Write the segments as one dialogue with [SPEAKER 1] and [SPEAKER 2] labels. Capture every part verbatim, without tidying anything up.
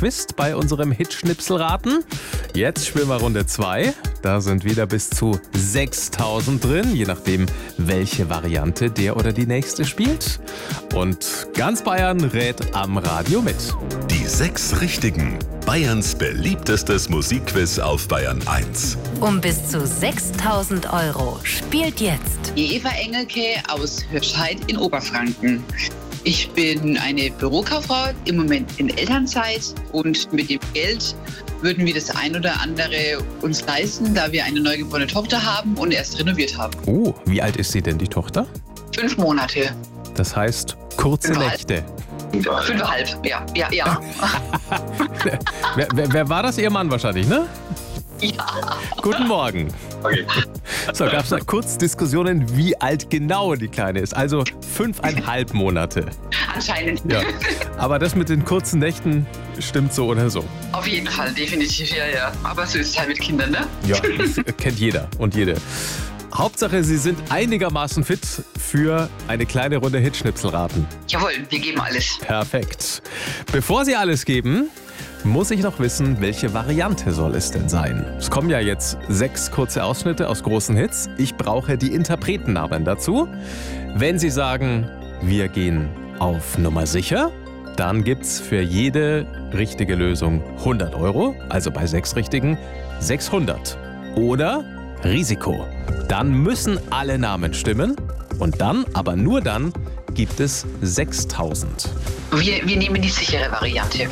[SPEAKER 1] verquist bei unserem Hit-Schnipselraten. Jetzt spielen wir Runde zwei. Da sind wieder bis zu sechstausend drin, je nachdem, welche Variante der oder die nächste spielt. Und ganz Bayern rät am Radio mit.
[SPEAKER 2] Die sechs Richtigen. Bayerns beliebtestes Musikquiz auf Bayern eins.
[SPEAKER 3] Um bis zu sechstausend Euro spielt jetzt
[SPEAKER 4] Die Eva Engelke aus Hörscheid in Oberfranken. Ich bin eine Bürokauffrau, im Moment in Elternzeit, und mit dem Geld würden wir das ein oder andere uns leisten, da wir eine neugeborene Tochter haben und erst renoviert haben.
[SPEAKER 1] Oh, wie alt ist sie denn, die Tochter?
[SPEAKER 4] Fünf Monate.
[SPEAKER 1] Das heißt, kurze
[SPEAKER 4] Fünfeinhalb.
[SPEAKER 1] Nächte.
[SPEAKER 4] Fünfeinhalb, ja, ja, ja.
[SPEAKER 1] wer, wer, wer war das? Ihr Mann wahrscheinlich, ne?
[SPEAKER 4] Ja.
[SPEAKER 1] Guten Morgen.
[SPEAKER 5] Okay.
[SPEAKER 1] So, gab es da kurz Diskussionen, wie alt genau die Kleine ist. Also fünfeinhalb Monate.
[SPEAKER 4] Anscheinend.
[SPEAKER 1] Ja. Aber das mit den kurzen Nächten stimmt so oder so.
[SPEAKER 4] Auf jeden Fall, definitiv, ja, ja. Aber so ist es halt mit Kindern, ne?
[SPEAKER 1] Ja, das kennt jeder und jede. Hauptsache, Sie sind einigermaßen fit für eine kleine Runde Hitschnipselraten.
[SPEAKER 4] Jawohl, wir geben alles.
[SPEAKER 1] Perfekt. Bevor Sie alles geben, muss ich noch wissen, welche Variante soll es denn sein? Es kommen ja jetzt sechs kurze Ausschnitte aus großen Hits. Ich brauche die Interpretennamen dazu. Wenn Sie sagen, wir gehen auf Nummer sicher, dann gibt's für jede richtige Lösung hundert Euro, also bei sechs richtigen sechshundert. Oder Risiko. Dann müssen alle Namen stimmen und dann, aber nur dann, gibt es sechstausend.
[SPEAKER 4] Wir, wir nehmen die sichere Variante.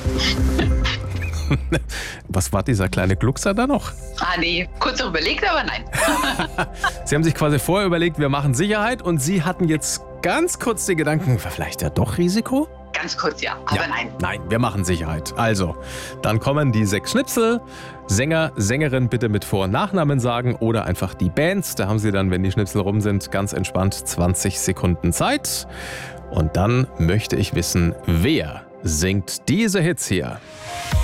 [SPEAKER 1] Was war dieser kleine Gluckser da noch?
[SPEAKER 4] Ah nee, kurz überlegt, aber nein.
[SPEAKER 1] Sie haben sich quasi vorher überlegt, wir machen Sicherheit, und Sie hatten jetzt ganz kurz den Gedanken, vielleicht ja doch Risiko?
[SPEAKER 4] Ganz kurz, ja, aber
[SPEAKER 1] Ja,
[SPEAKER 4] nein.
[SPEAKER 1] Nein, wir machen Sicherheit. Also, dann kommen die sechs Schnipsel. Sänger, Sängerin bitte mit Vor- und Nachnamen sagen oder einfach die Bands. Da haben Sie dann, wenn die Schnipsel rum sind, ganz entspannt zwanzig Sekunden Zeit. Und dann möchte ich wissen, wer singt diese Hits hier?